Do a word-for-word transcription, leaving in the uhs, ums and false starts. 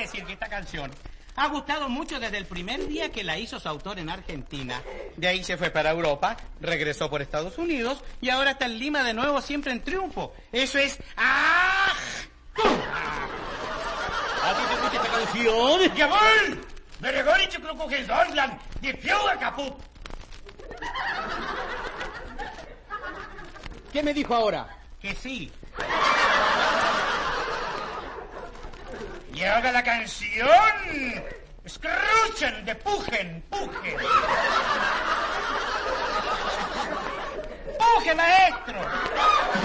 decir que esta canción ha gustado mucho desde el primer día que la hizo su autor en Argentina. De ahí se fue para Europa, regresó por Estados Unidos y ahora está en Lima de nuevo, siempre en triunfo. Eso es... ¡Ah! ¿A ti te gusta esta canción? ¡Jawohl! Beregoritje Klukkog in Deutschland, die Führer kaputt. ¿Qué me dijo ahora? Que sí. Y ahora la canción... Escuchen, de pujen, pujen. ¡Puje, maestro!